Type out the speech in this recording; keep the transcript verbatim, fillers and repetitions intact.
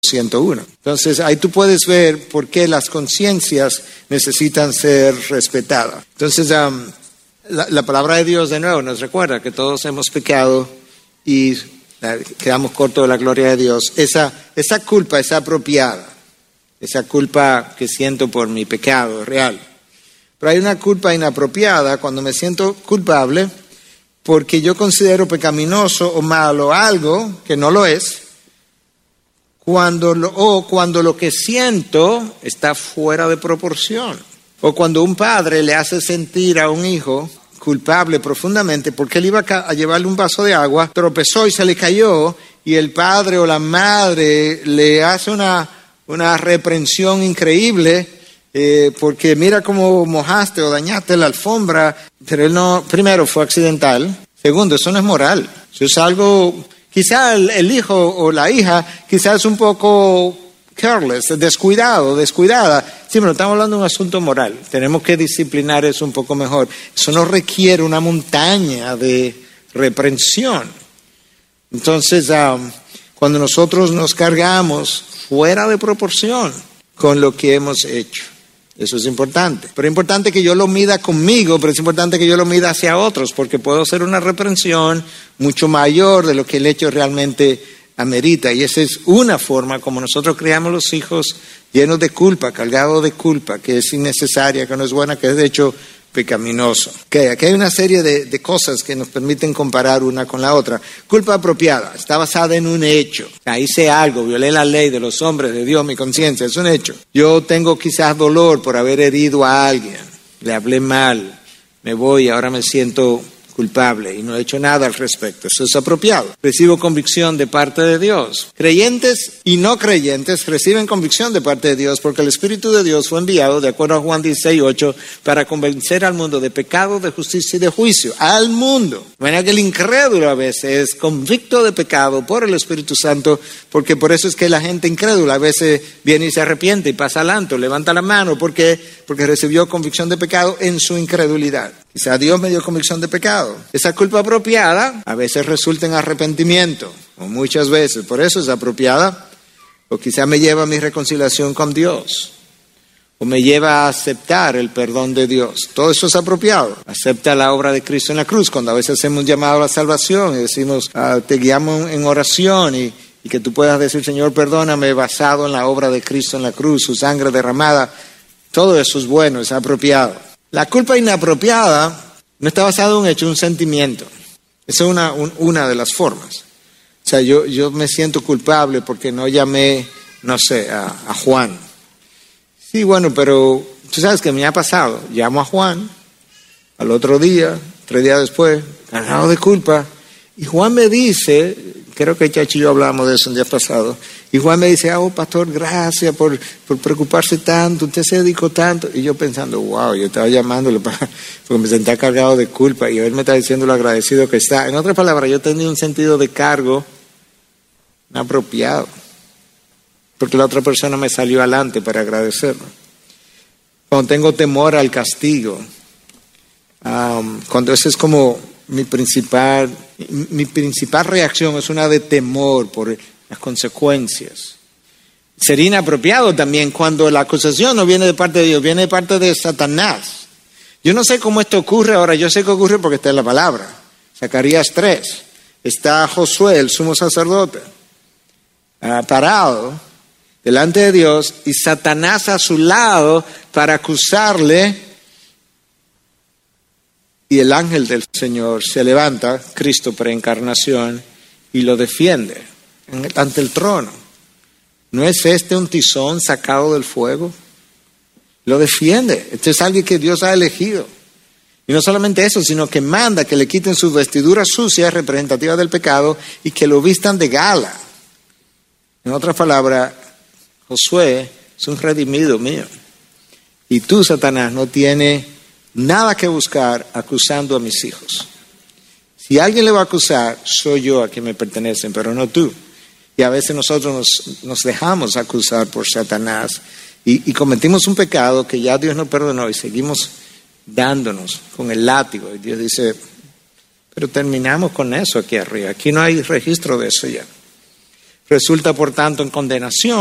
ciento uno. Entonces ahí tú puedes ver por qué las conciencias necesitan ser respetadas. Entonces um, la, la palabra de Dios de nuevo nos recuerda que todos hemos pecado y quedamos cortos de la gloria de Dios. Esa, esa culpa es apropiada, esa culpa que siento por mi pecado es real. Pero hay una culpa inapropiada cuando me siento culpable porque yo considero pecaminoso o malo algo que no lo es, cuando lo, o cuando lo que siento está fuera de proporción. O cuando un padre le hace sentir a un hijo culpable profundamente porque él iba a llevarle un vaso de agua, tropezó y se le cayó, y el padre o la madre le hace una, una reprensión increíble eh, porque mira cómo mojaste o dañaste la alfombra, pero él no, primero fue accidental, segundo, eso no es moral, eso es algo, quizá el, el hijo o la hija quizás es un poco careless, descuidado, descuidada. Sí, pero estamos hablando de un asunto moral. Tenemos que disciplinar eso un poco mejor. Eso no requiere una montaña de reprensión. Entonces, um, cuando nosotros nos cargamos fuera de proporción con lo que hemos hecho, eso es importante. Pero es importante que yo lo mida conmigo, pero es importante que yo lo mida hacia otros, porque puedo hacer una reprensión mucho mayor de lo que el hecho realmente amerita, y esa es una forma como nosotros criamos los hijos llenos de culpa, cargados de culpa, que es innecesaria, que no es buena, que es de hecho pecaminoso. Okay, aquí hay una serie de, de cosas que nos permiten comparar una con la otra. Culpa apropiada, está basada en un hecho. O sea, hice algo, violé la ley de los hombres, de Dios, mi conciencia, es un hecho. Yo tengo quizás dolor por haber herido a alguien, le hablé mal, me voy y ahora me siento culpable y no he hecho nada al respecto. Eso es apropiado. Recibo convicción de parte de Dios. Creyentes y no creyentes reciben convicción de parte de Dios porque el Espíritu de Dios fue enviado, de acuerdo a Juan dieciséis ocho, para convencer al mundo de pecado, de justicia y de juicio. Al mundo. De manera que el incrédulo a veces es convicto de pecado por el Espíritu Santo, porque por eso es que la gente incrédula a veces viene y se arrepiente y pasa adelante, levanta la mano. ¿Por qué? Porque recibió convicción de pecado en su incredulidad. Quizá Dios me dio convicción de pecado. Esa culpa apropiada a veces resulta en arrepentimiento, o muchas veces, por eso es apropiada, o quizá me lleva a mi reconciliación con Dios, o me lleva a aceptar el perdón de Dios. Todo eso es apropiado. Acepta la obra de Cristo en la cruz, cuando a veces hacemos un llamado a la salvación y decimos, ah, te guiamos en oración y, y que tú puedas decir, Señor, perdóname, basado en la obra de Cristo en la cruz, su sangre derramada. Todo eso es bueno, es apropiado. La culpa inapropiada no está basada en un hecho, un sentimiento. Esa es una, un, una de las formas. O sea, yo, yo me siento culpable porque no llamé, no sé, a, a Juan. Sí, bueno, pero tú sabes que me ha pasado. Llamo a Juan al otro día, tres días después, cargado de culpa. Y Juan me dice, creo que Chachi y yo hablábamos de eso un día pasado, y Juan me dice, oh, pastor, gracias por, por preocuparse tanto, usted se dedicó tanto. Y yo pensando, wow, yo estaba llamándole para, porque me sentía cargado de culpa y él me está diciendo lo agradecido que está. En otras palabras, yo tenía un sentido de cargo apropiado, porque la otra persona me salió adelante para agradecerlo. Cuando tengo temor al castigo, um, cuando ese es como mi principal, mi principal reacción es una de temor por las consecuencias. Sería inapropiado también cuando la acusación no viene de parte de Dios, viene de parte de Satanás. Yo no sé cómo esto ocurre ahora, yo sé que ocurre porque está en la palabra. Zacarías tres, está Josué, el sumo sacerdote, uh, parado delante de Dios y Satanás a su lado para acusarle, y el ángel del Señor se levanta, Cristo preencarnación, y lo defiende ante el trono. ¿No es este un tizón sacado del fuego? Lo defiende. Este es alguien que Dios ha elegido. Y no solamente eso, sino que manda que le quiten sus vestiduras sucias, representativas del pecado, y que lo vistan de gala. En otras palabras, Josué es un redimido mío. Y tú, Satanás, no tienes nada que buscar acusando a mis hijos. Si alguien le va a acusar, soy yo a quien me pertenecen, pero no tú. Y a veces nosotros nos, nos dejamos acusar por Satanás y, y cometimos un pecado que ya Dios nos perdonó y seguimos dándonos con el látigo. Y Dios dice, pero terminamos con eso aquí arriba. Aquí no hay registro de eso ya. resulta por tanto en condenación.